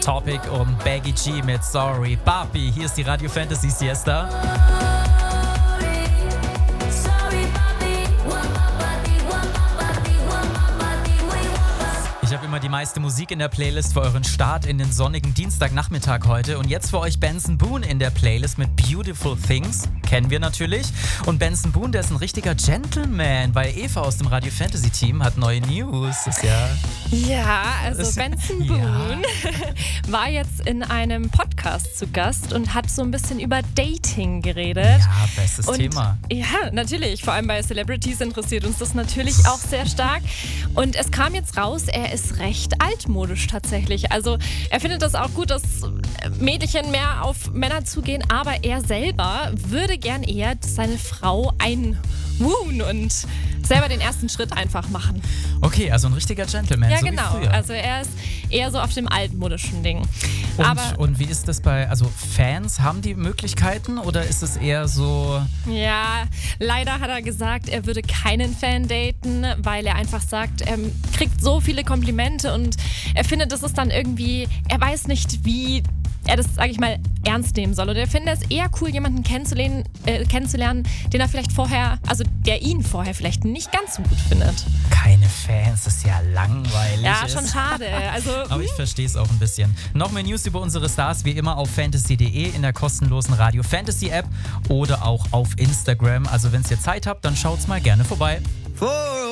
Topic und Baggy G mit Sorry Papi. Hier ist die Radio Fantasy Siesta. Ich habe immer die meiste Musik in der Playlist für euren Start in den sonnigen Dienstagnachmittag heute. Und jetzt für euch Benson Boone in der Playlist mit Beautiful Things. Kennen wir natürlich. Und Benson Boone, der ist ein richtiger Gentleman, weil Eva aus dem Radio Fantasy Team hat neue News. Das ist ja... Ja, also Benson Boone war jetzt in einem Podcast zu Gast und hat so ein bisschen über Dating geredet. Ja, bestes Thema. Ja, natürlich. Vor allem bei Celebrities interessiert uns das natürlich auch sehr stark. Und es kam jetzt raus, er ist recht altmodisch tatsächlich. Also er findet das auch gut, dass Mädchen mehr auf Männer zugehen, aber er selber würde gern eher seine Frau einwoohen und selber den ersten Schritt einfach machen. Okay, also ein richtiger Gentleman. Ja, so genau. Wie früher. Also er ist eher so auf dem altmodischen Ding. Und wie ist das also Fans, haben die Möglichkeiten oder ist es eher so... Ja, leider hat er gesagt, er würde keinen Fan daten, weil er einfach sagt, er kriegt so viele Komplimente und er findet, das ist dann irgendwie, er weiß nicht, wie er das, sage ich mal, ernst nehmen soll. Und er findet es eher cool, jemanden kennenzulernen, den er vielleicht der ihn vorher vielleicht nicht ganz so gut findet. Keine Fans, das ist ja langweilig. Ja, schon schade. Aber ich verstehe es auch ein bisschen. Noch mehr News über unsere Stars wie immer auf fantasy.de in der kostenlosen Radio Fantasy App oder auch auf Instagram. Also wenn ihr Zeit habt, dann schaut's mal gerne vorbei.